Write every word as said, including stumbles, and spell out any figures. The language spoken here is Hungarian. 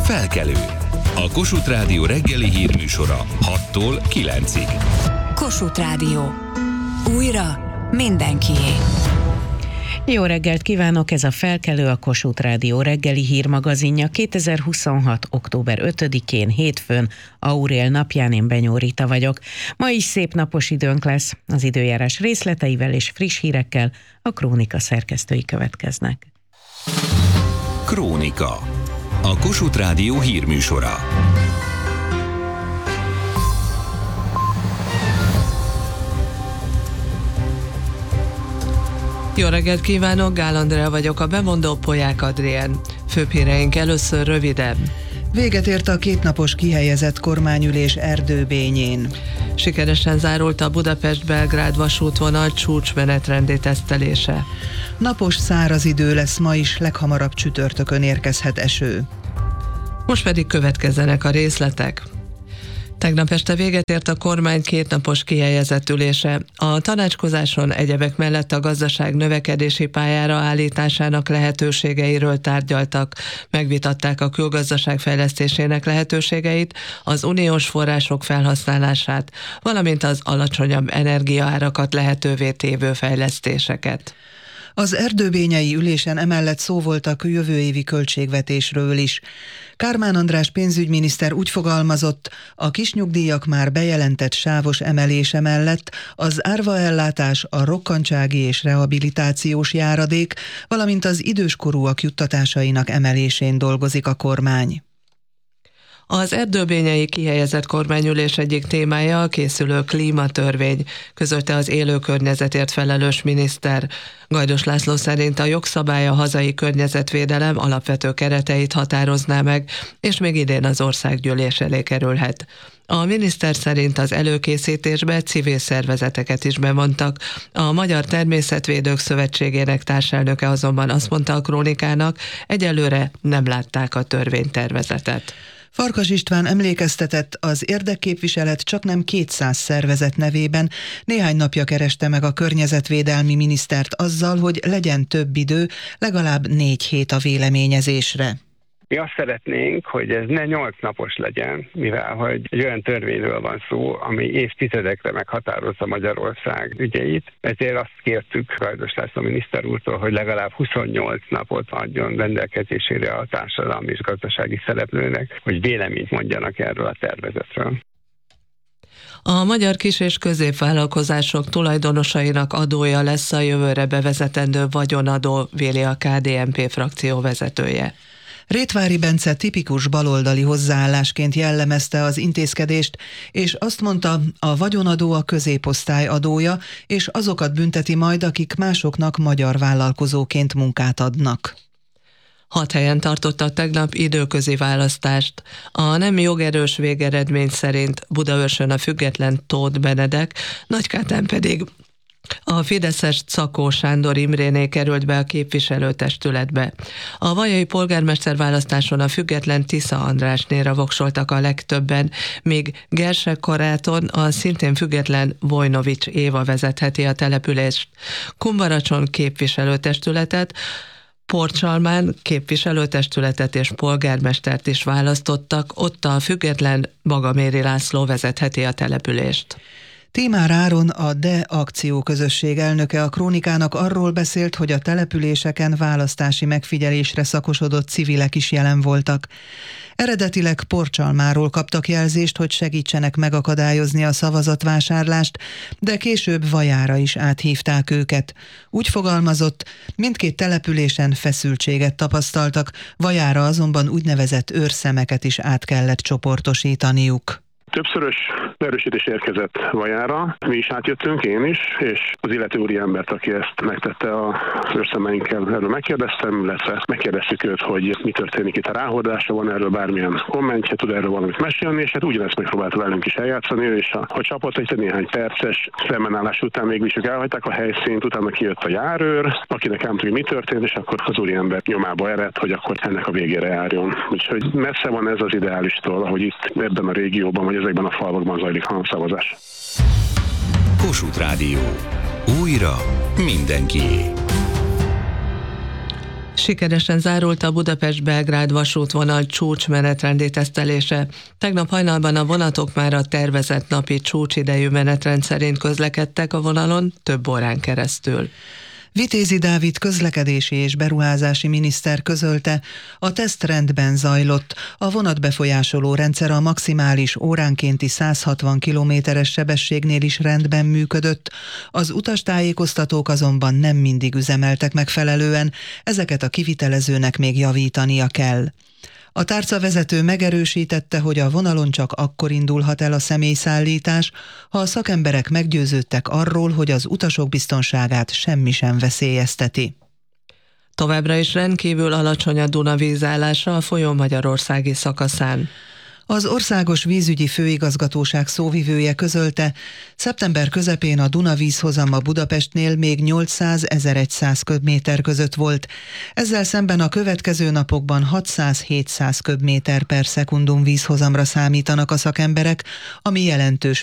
Felkelő. A Kossuth Rádió reggeli hírműsora hattól kilencig. Kossuth Rádió. Újra mindenkié. Jó reggelt kívánok, ez a Felkelő, a Kossuth Rádió reggeli hírmagazinja kétezer-huszonhat. október ötödikén, hétfőn, Aurél napján. Én Benyó Rita vagyok. Ma is szép napos időnk lesz, az időjárás részleteivel és friss hírekkel a Krónika szerkesztői következnek. Krónika. A Kossuth Rádió hírműsora. Jó reggelt kívánok, Gál Andrea vagyok, a bemondó Polyák Adrien. Főbb híreink először röviden. Véget ért a kétnapos kihelyezett kormányülés Erdőbényén. Sikeresen zárult a Budapest-Belgrád vasútvonal csúcsmenetrendi tesztelése. Napos, száraz idő lesz ma is, leghamarabb csütörtökön érkezhet eső. Most pedig következzenek a részletek. Tegnap este véget ért a kormány kétnapos kihelyezett ülése. A tanácskozáson egyebek mellett a gazdaság növekedési pályára állításának lehetőségeiről tárgyaltak, megvitatták a külgazdaság fejlesztésének lehetőségeit, az uniós források felhasználását, valamint az alacsonyabb energiaárakat lehetővé tévő fejlesztéseket. Az erdőbényei ülésen emellett szó volt a jövő évi költségvetésről is. Kármán András pénzügyminiszter úgy fogalmazott, a kisnyugdíjak már bejelentett sávos emelése mellett az árvaellátás, a rokkantsági és rehabilitációs járadék, valamint az időskorúak juttatásainak emelésén dolgozik a kormány. Az erdőbényei kihelyezett kormányülés egyik témája a készülő klímatörvény, közölte az élő környezetért felelős miniszter. Gajdos László szerint a jogszabály a hazai környezetvédelem alapvető kereteit határozná meg, és még idén az országgyűlés elé kerülhet. A miniszter szerint az előkészítésbe civil szervezeteket is bevontak. A Magyar Természetvédők Szövetségének társelnöke azonban azt mondta a Krónikának, egyelőre nem látták a törvénytervezetet. Farkas István emlékeztetett, az érdekképviselet csaknem kétszáz szervezet nevében néhány napja kereste meg a környezetvédelmi minisztert azzal, hogy legyen több idő, legalább négy hét a véleményezésre. Mi azt szeretnénk, hogy ez ne nyolc napos legyen, mivel hogy egy olyan törvényről van szó, ami évtizedekre meghatározza Magyarország ügyeit. Ezért azt kértük Gajdos László miniszter úrtól, hogy legalább huszonnyolc napot adjon rendelkezésére a társadalmi és gazdasági szereplőnek, hogy véleményt mondjanak erről a tervezetről. A magyar kis- és középvállalkozások tulajdonosainak adója lesz a jövőre bevezetendő vagyonadó, véli a ká dé en pé frakció vezetője. Rétvári Bence tipikus baloldali hozzáállásként jellemezte az intézkedést, és azt mondta, a vagyonadó a középosztály adója, és azokat bünteti majd, akik másoknak magyar vállalkozóként munkát adnak. Hat helyen tartottak tegnap időközi választást. A nem jogerős végeredmény szerint Budaörsön a független Tóth Benedek, Nagykátán pedig a fideszes Czakó Sándor Imréné került be a képviselőtestületbe. A vajai polgármester választáson a független Tisza Andrásnéra voksoltak a legtöbben, míg Gersek Karáton a szintén független Vojnovics Éva vezetheti a települést. Kumbaracson képviselőtestületet, Porcsalmán képviselőtestületet és polgármestert is választottak, ott a független Magaméri László vezetheti a települést. Tímár Áron, a DE akció közösség elnöke a Krónikának arról beszélt, hogy a településeken választási megfigyelésre szakosodott civilek is jelen voltak. Eredetileg Porcsalmáról kaptak jelzést, hogy segítsenek megakadályozni a szavazatvásárlást, de később Vajára is áthívták őket. Úgy fogalmazott, mindkét településen feszültséget tapasztaltak, Vajára azonban úgynevezett őrszemeket is át kellett csoportosítaniuk. Többszörös erősítés érkezett Vajára, mi is átjöttünk, én is, és az illető úriembert, aki ezt megtette az őrszemeinkkel, erről megkérdeztem, illetve megkérdeztük őt, hogy mi történik itt a ráhordásra, van erről bármilyen kommentje, tud erről valamit mesélni, és hát ugyanezt megpróbálta velünk is eljátszani, ő is a, a csapat egy néhány perces szembenállás után mégis ők elhagyták a helyszínt, utána kijött a járőr, akinek elmondta, hogy mi történt, és akkor az úriember nyomába eredt, hogy akkor ennek a végére járjon. Úgyhogy messze van ez az ideálistól, ahogy itt ebben a régióban, vagy ezekben a falvakban zajlik a szavazás. Kossuth Rádió. Újra mindenkié. Sikeresen zárult a Budapest-Belgrád vasútvonal csúcsmenetrendi tesztelése. Tegnap hajnalban a vonatok már a tervezett napi csúcsidejű menetrend szerint közlekedtek a vonalon több órán keresztül. Vitézi Dávid közlekedési és beruházási miniszter közölte, a teszt rendben zajlott, a vonatbefolyásoló rendszer a maximális óránkénti száz hatvan kilométeres sebességnél is rendben működött, az utastájékoztatók azonban nem mindig üzemeltek megfelelően, ezeket a kivitelezőnek még javítania kell. A tárcavezető megerősítette, hogy a vonalon csak akkor indulhat el a személyszállítás, ha a szakemberek meggyőződtek arról, hogy az utasok biztonságát semmi sem veszélyezteti. Továbbra is rendkívül alacsony a Duna vízállása a folyó magyarországi szakaszán. Az Országos Vízügyi Főigazgatóság szóvivője közölte, szeptember közepén a Duna vízhozama Budapestnél még nyolcszáz-ezerszáz köbméter között volt. Ezzel szemben a következő napokban hatszáz-hétszáz köbméter per szekundum vízhozamra számítanak a szakemberek, ami jelentős